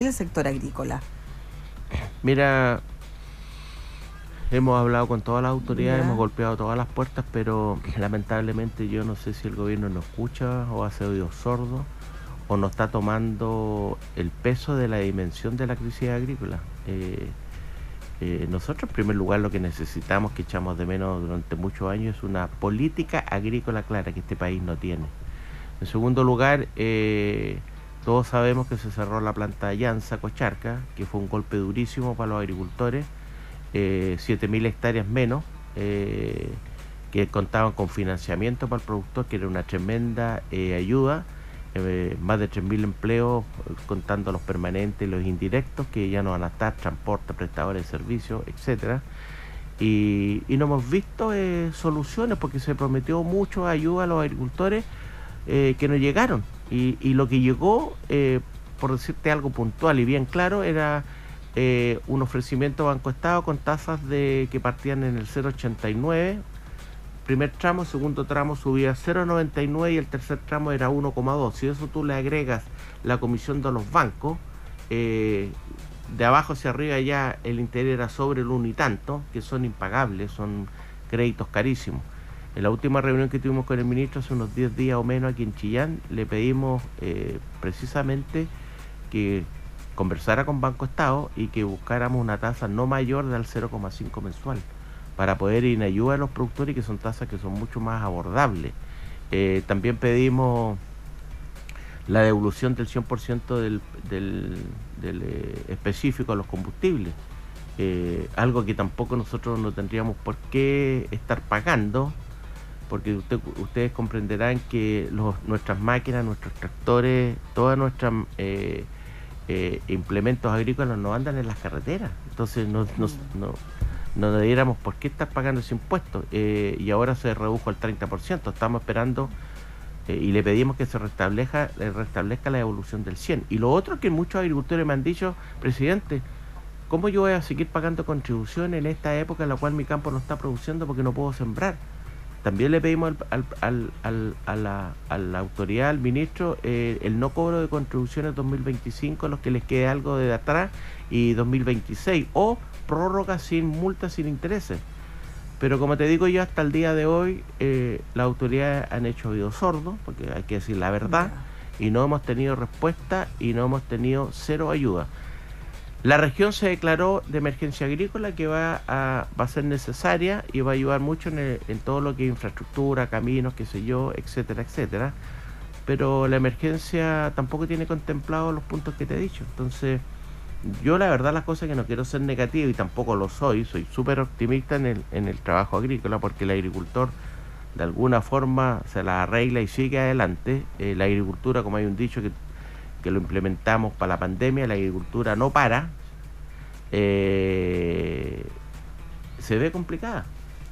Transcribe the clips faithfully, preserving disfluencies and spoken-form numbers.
del sector agrícola. Mira, hemos hablado con todas las autoridades, Ya. hemos golpeado todas las puertas, pero lamentablemente yo no sé si el gobierno no escucha o hace oídos sordos o no está tomando el peso de la dimensión de la crisis agrícola. Eh, eh, nosotros en primer lugar lo que necesitamos, que echamos de menos durante muchos años, es una política agrícola clara que este país no tiene. En segundo lugar, eh, todos sabemos que se cerró la planta de Llanza, Cocharca, que fue un golpe durísimo para los agricultores. Eh, siete mil hectáreas menos, eh, que contaban con financiamiento para el productor, que era una tremenda eh, ayuda, eh, más de tres mil empleos, contando los permanentes y los indirectos, que ya no van a estar, transporte, prestadores de servicios, etcétera. Y, y no hemos visto eh, soluciones, porque se prometió mucho ayuda a los agricultores eh, que no llegaron. Y, y lo que llegó, eh, por decirte algo puntual y bien claro, era Eh, un ofrecimiento Banco Estado con tasas de que partían en el cero coma ochenta y nueve, primer tramo, segundo tramo subía cero coma noventa y nueve y el tercer tramo era uno coma dos. Si eso tú le agregas la comisión de los bancos, eh, de abajo hacia arriba ya el interés era sobre el uno y tanto, que son impagables, son créditos carísimos. En la última reunión que tuvimos con el ministro hace unos diez días o menos aquí en Chillán, le pedimos eh, precisamente que conversara con Banco Estado y que buscáramos una tasa no mayor del cero coma cinco mensual para poder ir en ayuda a los productores, y que son tasas que son mucho más abordables. Eh, también pedimos la devolución del cien por ciento del, del, del eh, específico a los combustibles, eh, algo que tampoco nosotros no tendríamos por qué estar pagando, porque usted, ustedes comprenderán que los, nuestras máquinas, nuestros tractores, todas nuestras eh, Eh, implementos agrícolas no andan en las carreteras, entonces no, no, no, no debiéramos por qué estar pagando ese impuesto, eh, y ahora se redujo al treinta por ciento. Estamos esperando eh, y le pedimos que se restablezca, eh, restablezca la evolución del cien. Y lo otro que muchos agricultores me han dicho: presidente, ¿cómo yo voy a seguir pagando contribuciones en esta época en la cual mi campo no está produciendo porque no puedo sembrar? También le pedimos al, al, al, al, a, la, a la autoridad, al ministro, eh, el no cobro de contribuciones dos mil veinticinco, a los que les quede algo de atrás, y dos mil veintiséis, o prórroga sin multas, sin intereses. Pero como te digo yo, hasta el día de hoy eh, las autoridades han hecho oídos sordos, porque hay que decir la verdad, y no hemos tenido respuesta y no hemos tenido cero ayuda. La región se declaró de emergencia agrícola, que va a, va a ser necesaria y va a ayudar mucho en, el, en todo lo que es infraestructura, caminos, qué sé yo, etcétera, etcétera. Pero la emergencia tampoco tiene contemplado los puntos que te he dicho. Entonces, yo la verdad las cosas que no quiero ser negativo, y tampoco lo soy, soy súper optimista en el, en el trabajo agrícola, porque el agricultor de alguna forma se la arregla y sigue adelante. Eh, la agricultura, como hay un dicho que que lo implementamos para la pandemia, la agricultura no para, eh, se ve complicada.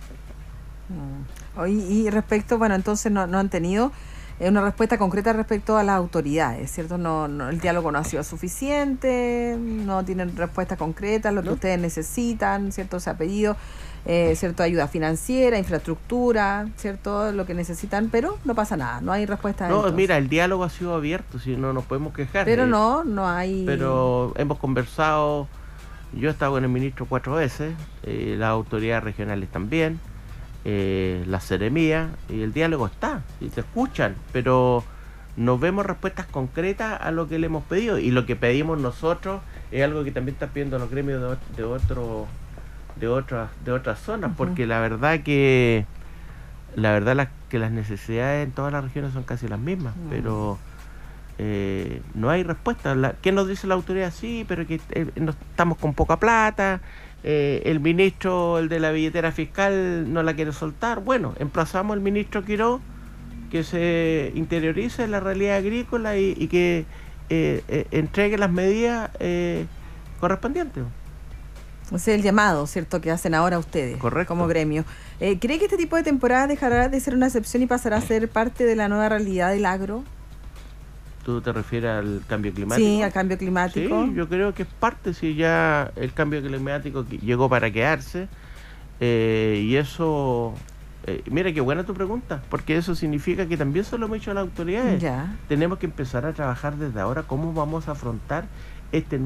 Mm. Y, y respecto, bueno, entonces no, no han tenido una respuesta concreta respecto a las autoridades, ¿cierto? No, no, el diálogo no ha sido suficiente, no tienen respuesta concreta, lo que ¿no? ustedes necesitan, ¿cierto? Se ha pedido, eh, ¿cierto? Ayuda financiera, infraestructura, ¿cierto? Lo que necesitan, pero no pasa nada, no hay respuesta. No, entonces. Mira, el diálogo ha sido abierto, si no nos podemos quejar. Pero eh, no, no hay... Pero hemos conversado, yo he estado con el ministro cuatro veces, eh, las autoridades regionales también, eh, la seremía, y el diálogo está, y se escuchan, pero no vemos respuestas concretas a lo que le hemos pedido, y lo que pedimos nosotros es algo que también están pidiendo los gremios de, de otro de otras de otras zonas, uh-huh. porque la verdad que la verdad la, que las necesidades en todas las regiones son casi las mismas, uh-huh. pero eh, no hay respuesta. La, ¿qué nos dice la autoridad? Sí, pero que eh, no, estamos con poca plata, eh, el ministro, el de la billetera fiscal, no la quiere soltar. Bueno, emplazamos al ministro Quiró que se interiorice en la realidad agrícola y, y que eh, eh, entregue las medidas eh, correspondientes. Ese es el llamado, ¿cierto?, que hacen ahora ustedes. Correcto. Como gremio. Eh, ¿Cree que este tipo de temporada dejará de ser una excepción y pasará a ser parte de la nueva realidad del agro? ¿Tú te refieres al cambio climático? Sí, al cambio climático. Sí, yo creo que es parte, si ya el cambio climático llegó para quedarse, eh, y eso... Eh, mira, qué buena tu pregunta, porque eso significa que también se lo hemos hecho a las autoridades. Ya. Tenemos que empezar a trabajar desde ahora cómo vamos a afrontar este